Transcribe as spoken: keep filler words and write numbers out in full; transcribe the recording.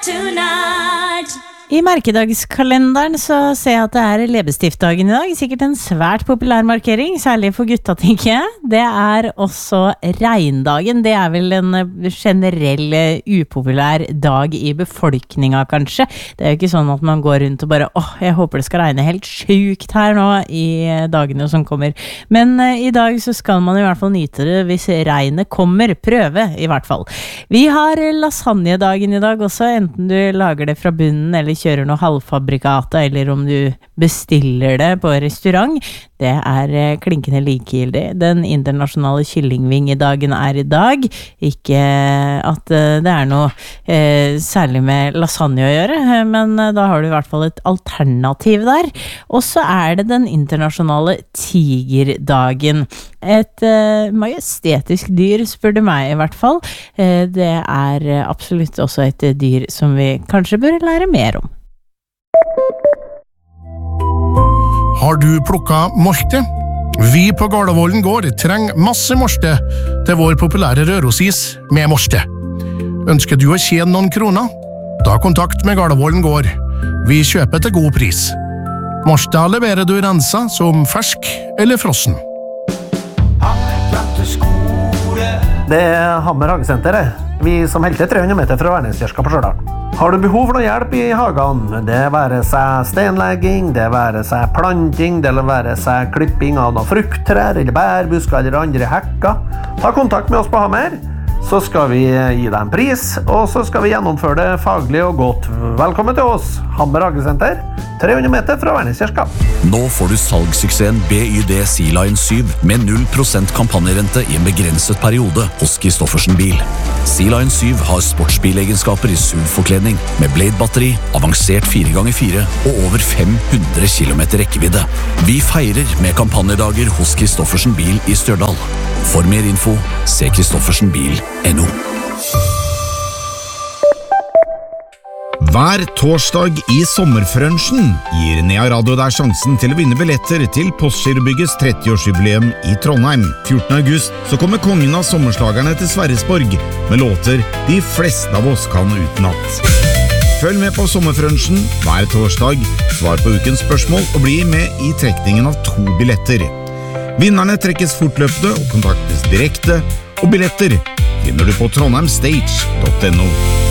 tonight. I merkedagskalenderen så ser jeg at det er leppestiftdagen i dag. Sikkert en svært populær markering, særlig for gutta, tenker jeg. Det er også regndagen. Det er vel en generell upopulær dag i befolkninga, kanskje. Det er jo ikke sånn at man går rundt og bare, åh, jeg håper det skal regne helt sjukt her nå i dagene som kommer. Men uh, i dag så skal man i hvert fall nyte det hvis regnet kommer. Prøve, i hvert fall. Vi har lasagnedagen i dag også, enten du lager det fra bunnen eller kjører noe halvfabrikata, eller om du bestiller det på restaurant. Det er klinkende likegyldig. Den internasjonale kyllingvingedagen er i dag. Ikke at det er noe eh, særlig med lasagne å gjøre, men da har du i hvert fall et alternativ der. Og så er det den internasjonale tigerdagen. Et eh, majestetisk dyr, spør du meg i hvert fall. Eh, det er absolutt også et dyr som vi kanskje bør lære mer om. Har du plukket molte? Vi på Gardervollen gård trenger masse molte til vår populære rørosis med molte. Ønsker du å tjene noen kroner? Ta kontakt med Gardervollen gård. Vi kjøper til god pris. Molte leverer du rensa som fersk eller frossen. Det er Hammer Hagesenter, vi som helter tre hundre meter fra Værneskirka på Stjørdal. Har du behov for noe hjelp i hagen? Det være seg stenlegging, det være seg planting, det være seg klipping av noen frukttrær, eller bærbusker eller andre hekker. Ta kontakt med oss på Hammer, så skal vi gi deg en pris, og så skal vi gjennomføre det faglig og godt. Velkommen til oss, Hammer Hagesenter, tre hundre meter fra Værneskirka. Nå får du salgssuksessen B Y D Sea Lion syv med null prosent kampanjerente i en begrenset periode hos Kristoffersen Bil. Sea Lion syv har sportsbilegenskaper i S U V-forkledning med Blade-batteri, avansert fire ganger fire og over fem hundre kilometer rekkevidde. Vi feirer med kampanjedager hos Kristoffersen Bil i Stjørdal. For mer info, se kristoffersen bil punktum no. Hver torsdag i sommerfrønsjen gir Nea Radio deg sjansen til å vinne billetter til Postgirobyggets tretti-årsjubileum i Trondheim. fjortende august så kommer kongen av sommerslagerne til Sverresborg med låter de fleste av oss kan utenat. Følg med på sommerfrønsjen hver torsdag, svar på ukens spørsmål og bli med i trekningen av to billetter. Vinnerne trekkes fortløpende og kontaktes direkte, og billetter finner du på trondheimstage punktum no.